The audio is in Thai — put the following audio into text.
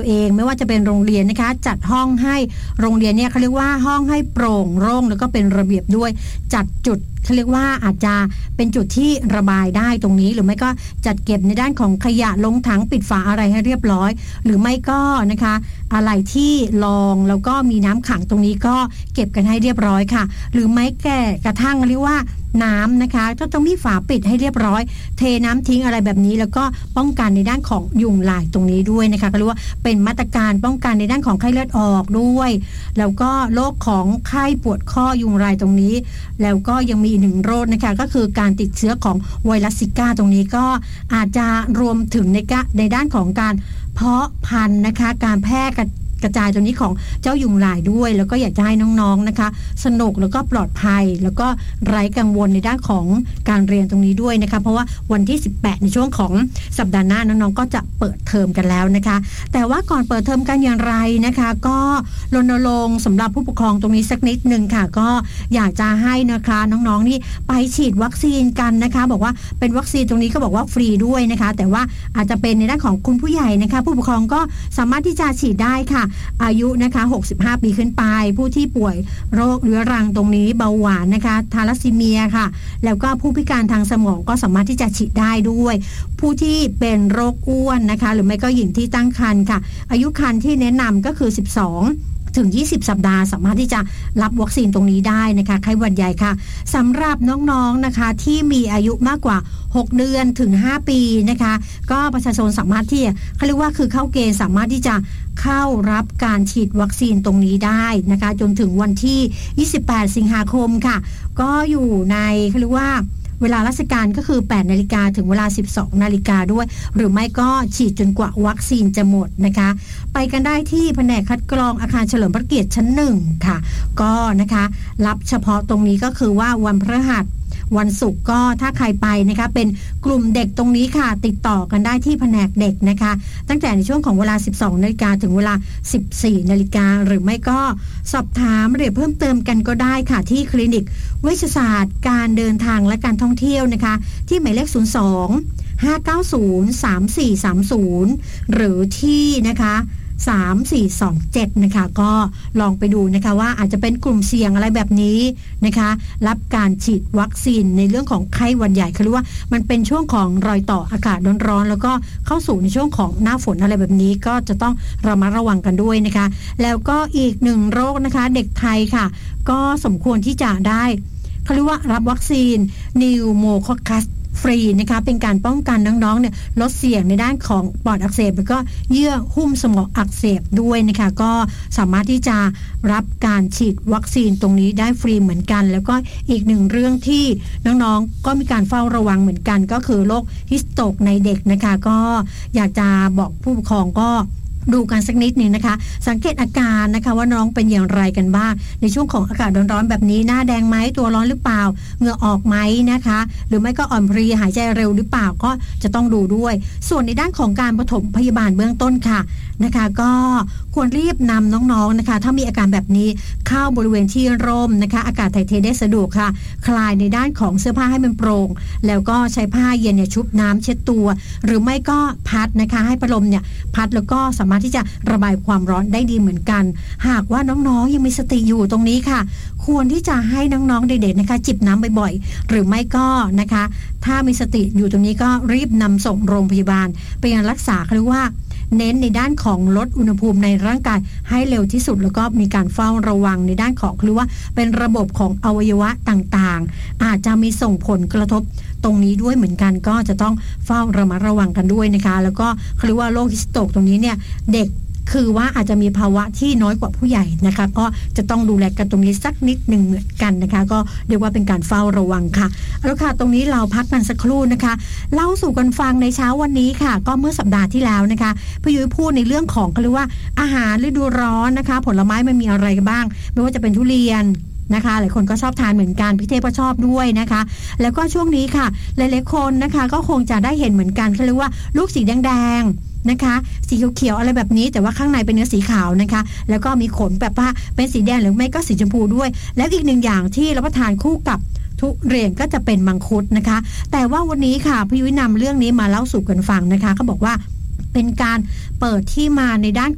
เองไม่ว่าจะเป็นโรงเรียนนะคะจัดห้องให้โรงเรียนเนี่ยเขาเรียกว่าห้องให้โปร่งโล่งแล้วก็เป็นระเบียบด้วยจัดจุดเขาเรียกว่าอาจจะเป็นจุดที่ระบายได้ตรงนี้หรือไม่ก็จัดเก็บในด้านของขยะลงถังปิดฝาอะไรให้เรียบร้อยหรือไม่ก็นะคะอะไรที่รองแล้วก็มีน้ำขังตรงนี้ก็เก็บกันให้เรียบร้อยค่ะหรือไม่แก่กระทั่งเรียกว่าน้ำนะคะก็ต้องมีฝาปิดให้เรียบร้อยเทน้ำทิ้งอะไรแบบนี้แล้วก็ป้องกันในด้านของยุงลายตรงนี้ด้วยนะคะก็เรียกว่าเป็นมาตรการป้องกันในด้านของไข้เลือดออกด้วยแล้วก็โรคของไข้ปวดข้อยุงลายตรงนี้แล้วก็ยังมีอีกหนึ่งโรคนะคะก็คือการติดเชื้อของไวรัสซิก้าตรงนี้ก็อาจจะรวมถึงในด้านของการเพาะพันธุ์นะคะการแพร่กระจายตรงนี้ของเจ้ายุงลายด้วยแล้วก็อยากจะให้น้องๆนะคะสนุกแล้วก็ปลอดภัยแล้วก็ไร้กังวลในด้านของการเรียนตรงนี้ด้วยนะคะเพราะว่าวันที่18ในช่วงของสัปดาห์หน้าน้องๆก็จะเปิดเทอมกันแล้วนะคะแต่ว่าก่อนเปิดเทอมกันอย่างไรนะคะก็รณรงค์สำหรับผู้ปกครองตรงนี้สักนิดนึงค่ะก็อยากจะให้นะคะน้องๆนี่ไปฉีดวัคซีนกันนะคะบอกว่าเป็นวัคซีนตรงนี้ก็บอกว่าฟรีด้วยนะคะแต่ว่าอาจจะเป็นในด้านของคุณผู้ใหญ่นะคะผู้ปกครองก็สามารถที่จะฉีดได้ค่ะอายุนะคะ65ปีขึ้นไปผู้ที่ป่วยโรคเรื้อรังตรงนี้เบาหวานนะคะทาลัสซีเมียค่ะแล้วก็ผู้พิการทางสมองก็สามารถที่จะฉีดได้ด้วยผู้ที่เป็นโรคอ้วนนะคะหรือไม่ก็หญิงที่ตั้งครรภ์ค่ะอายุครรภ์ที่แนะนำก็คือ12 ถึง 20 สัปดาห์สามารถที่จะรับวัคซีนตรงนี้ได้นะคะไข้หวัดใหญ่ค่ะสำหรับน้องๆนะคะที่มีอายุมากกว่า6เดือนถึง5ปีนะคะก็ประชาชนสามารถที่เขาเรียกว่าคือเข้าเกณฑ์สามารถที่จะเข้ารับการฉีดวัคซีนตรงนี้ได้นะคะจนถึงวันที่28สิงหาคมค่ะก็อยู่ในเขาเรียกว่าเวลาราชการก็คือ8 นาฬิกาถึงเวลา12 นาฬิกาด้วยหรือไม่ก็ฉีดจนกว่าวัคซีนจะหมดนะคะไปกันได้ที่แผนกคัดกรองอาคารเฉลิมพระเกียรติชั้น1ค่ะก็นะคะรับเฉพาะตรงนี้ก็คือว่าวันพฤหัสวันศุกร์ก็ถ้าใครไปนะคะเป็นกลุ่มเด็กตรงนี้ค่ะติดต่อกันได้ที่แผนกเด็กนะคะตั้งแต่ในช่วงของเวลา12 นาฬิกาถึงเวลา14 นาฬิกาหรือไม่ก็สอบถามรายละเอียดเพิ่มเติมกันก็ได้ค่ะที่คลินิกเวชศาสตร์การเดินทางและการท่องเที่ยวนะคะที่หมายเลข02-590-3430หรือที่นะคะ3427นะคะก็ลองไปดูนะคะว่าอาจจะเป็นกลุ่มเสี่ยงอะไรแบบนี้นะคะรับการฉีดวัคซีนในเรื่องของไข้หวัดใหญ่คือว่ามันเป็นช่วงของรอยต่ออากาศร้อนๆแล้วก็เข้าสู่ในช่วงของหน้าฝนอะไรแบบนี้ก็จะต้องระมัดระวังกันด้วยนะคะแล้วก็อีกหนึ่งโรคนะคะเด็กไทยค่ะก็สมควรที่จะได้เขาเรียกว่ารับวัคซีนนิวโมคอคคัสฟรีนะคะเป็นการป้องกันน้องๆเนี่ยลดเสี่ยงในด้านของปอดอักเสบแล้วก็เยื่อหุ้มสมองอักเสบด้วยนะคะก็สามารถที่จะรับการฉีดวัคซีนตรงนี้ได้ฟรีเหมือนกันแล้วก็อีกหนึ่งเรื่องที่น้องๆก็มีการเฝ้าระวังเหมือนกันก็คือโรคฮิสโตรกในเด็กนะคะก็อยากจะบอกผู้ปกครองก็ดูกันสักนิดนึงนะคะสังเกตอาการนะคะว่าน้องเป็นอย่างไรกันบ้างในช่วงของอากาศร้อนๆแบบนี้หน้าแดงไหมตัวร้อนหรือเปล่าเหงื่อออกไหมนะคะหรือไม่ก็อ่อนเพลียหายใจเร็วหรือเปล่าก็จะต้องดูด้วยส่วนในด้านของการปฐมพยาบาลเบื้องต้นค่ะนะคะก็ควรรีบนำน้องๆนะคะถ้ามีอาการแบบนี้เข้าบริเวณที่ร่มนะคะอากาศถ่ายเทได้สะดวกค่ะคลายในด้านของเสื้อผ้าให้มันโปร่งแล้วก็ใช้ผ้าเย็นเนี่ยชุบน้ำเช็ดตัวหรือไม่ก็พัดนะคะให้พัดลมเนี่ยพัดแล้วก็สามารถที่จะระบายความร้อนได้ดีเหมือนกันหากว่าน้องๆยังมีสติอยู่ตรงนี้ค่ะควรที่จะให้น้องๆเด็กๆนะคะจิบน้ำบ่อยๆหรือไม่ก็นะคะถ้ามีสติอยู่ตรงนี้ก็รีบนำส่งโรงพยาบาลไปยังรักษาหรือว่าเน้นในด้านของลดอุณหภูมิในร่างกายให้เร็วที่สุดแล้วก็มีการเฝ้าระวังในด้านของหรือว่าเป็นระบบของอวัยวะต่างๆอาจจะมีส่งผลกระทบตรงนี้ด้วยเหมือนกันก็จะต้องเฝ้าระมัดระวังกันด้วยนะคะแล้วก็เขาเรียกว่าโรคฮิสโตรกตรงนี้เนี่ยเด็กคือว่าอาจจะมีภาวะที่น้อยกว่าผู้ใหญ่นะคะก็จะต้องดูแลกันตรงนี้สักนิดหนึ่งเหมือนกันนะคะก็เรียกว่าเป็นการเฝ้าระวังค่ะแล้วค่ะตรงนี้เราพักกันสักครู่นะคะเล่าสู่กันฟังในเช้าวันนี้ค่ะก็เมื่อสัปดาห์ที่แล้วนะคะพี่ยุ้ยพูดในเรื่องของเขาเรียกว่าอาหารฤดูร้อนนะคะผลไม้มันมีอะไรบ้างไม่ว่าจะเป็นทุเรียนนะคะหลายคนก็ชอบทานเหมือนกันพี่เทพก็ชอบด้วยนะคะแล้วก็ช่วงนี้ค่ะหลายๆคนนะคะก็คงจะได้เห็นเหมือนกันเขาเรียกว่าลูกสีแดงนะคะสีเขียวๆอะไรแบบนี้แต่ว่าข้างในเป็นเนื้อสีขาวนะคะแล้วก็มีขนแบบว่าเป็นสีแดงหรือไม่ก็สีชมพูด้วยแล้วอีกหนึ่งอย่างที่รับประทานคู่กับทุเรียนก็จะเป็นมังคุดนะคะแต่ว่าวันนี้ค่ะพี่ยุ้ยนำเรื่องนี้มาเล่าสู่กันฟังนะคะเขาบอกว่าเป็นการเปิดที่มาในด้าน